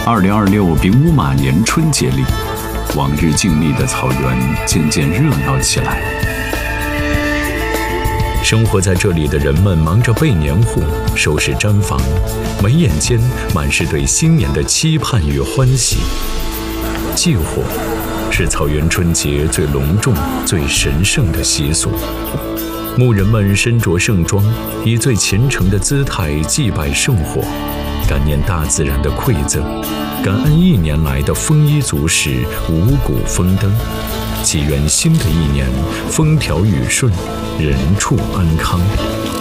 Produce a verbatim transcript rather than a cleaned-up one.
二零二六丙午马年春节里，往日静谧的草原渐渐热闹起来。生活在这里的人们忙着备年货、收拾毡房，眉眼间满是对新年的期盼与欢喜。祭火是草原春节最隆重、最神圣的习俗。牧人们身着盛装，以最虔诚的姿态祭拜圣火，感念大自然的馈赠，感恩一年来的丰衣足食、五谷丰登，祈愿新的一年风调雨顺，人畜安康。